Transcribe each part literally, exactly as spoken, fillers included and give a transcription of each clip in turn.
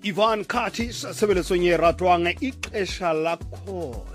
Ivan Curtis sebeletsong e ratwang ixesha lakho.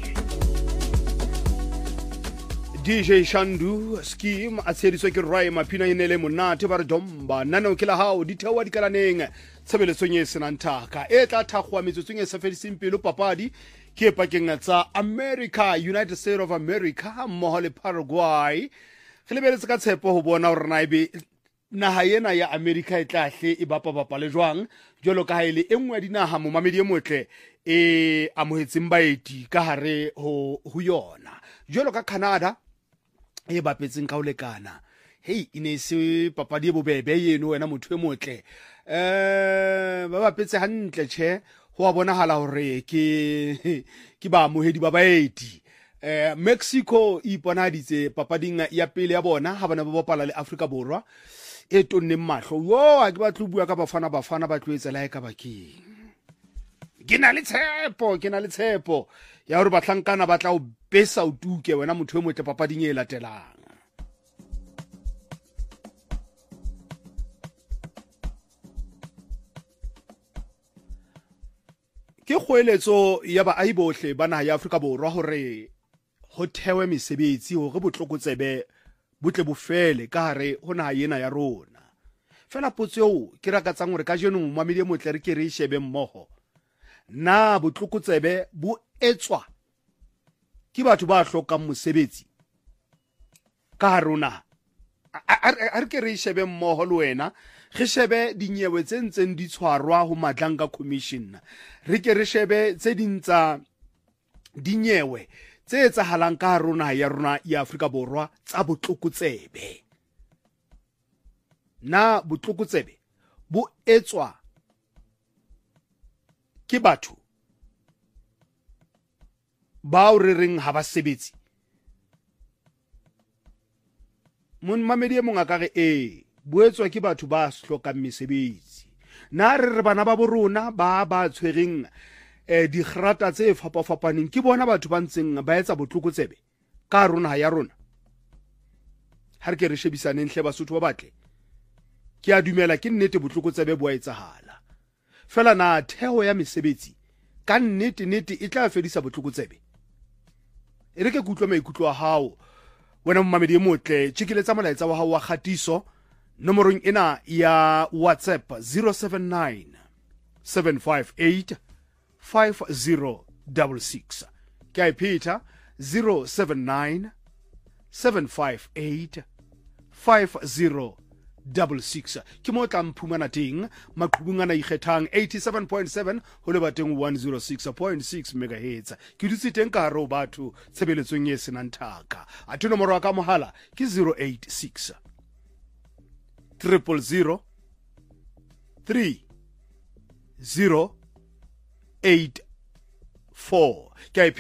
D J Shandu Scheme a tsheditswe ke Rai Mapina Inele monate ba re domba nana o ke la hao di thewa di kalaneng sebeletsong e senang thaka e tla thakgwa metsotso e sa fediseng pelo papadi ke pakeng tsa America, United States of America mmoho le Paraguay. Re lebeletse ka tshepo ho bona hore na ebe naha ena ya America e tlahle e bapa bapa le jwang jwalo ka ha ile enngwe ya dinaha mo mamedi e motle e amohetseng baeti ka hare ho ho yona jwalo ka Canada e bapetseng ka ho lekana. Hey, ine se papadi e bobebe yeno wena motho e motle eh ba bapetse hantle tjhe ho a bonahala hore ke ke ba amohedi ba baeti. Eh Mexico e iponaditse papading ya pele ya bona ha bana ba bapala le Africa Borwa e tonne mahlo yo a ke ba tlubua ka bafana bafana ba tloetsela e ka bakeng ke na le tshepo ke na le tshepo ya hore batlankana ba tla o besa o tuke wena motho e motle papading e latelang. Ke kgoeletso ya baahi bohle ba naha ya Afrika Borwa hore ho thewe mesebetsi hore botlokotsebe butle bofele ka hare ho naha ena ya rona. Fela potso eo ke rakatsang hore ka jeno mmamedi e motle re ke re shebe mmoho. Na botlokotsebe bo etswa ke batho ba hlokang mosebetsi ka hare ho naha? A re ke re shebe mmoho le wena re shebe dinyewe tse ntseng di tshwarwa ho Madlanga Commission, re ke re shebe tse dintsa dinyewe tse etsahalang ka hare ho naha ya rona ya Afrika Borwa tsa botlokotsebe. Na botlokotsebe bo etswa ke batho ba o re reng ha ba sebetsi? Mon mamedi e mong a ka re e bo etswa ke batho ba hlokang mesebetsi. Na re re bana ba borona ba ba tshwereng eh di khrata tse fapafapaneng ke bona batho ba ntseng ba etsa botlokotsebe ka rona ya rona? Ha re ke re shebisane nhle Basotho ba batle, ke a dumela ke nnete botlokotsebe bo a etsahala. Fela na theo ya mesebetsi ka nnete nnete e tla fedisa botlokotsebe? E re ke kutlwa maikutlo a hao wena mmamedi e motle. Tshikeletsa molaetsa wa hao wa khatiso nomorong ena ya WhatsApp zero seven nine seven five eight five zero six six. Ke a iphetha zero seven nine seven five eight five zero six six. Ke mo tla mphumana teng maqhubung ana ikgethang eighty-seven point seven ho le bateng one oh six point six megahertz. Ke dutse teng ka hare ho batho tshebeletsong e senang thaka. A tsholo nomoro ka mohala ke zero eight six triple zero three zero eight four. Ke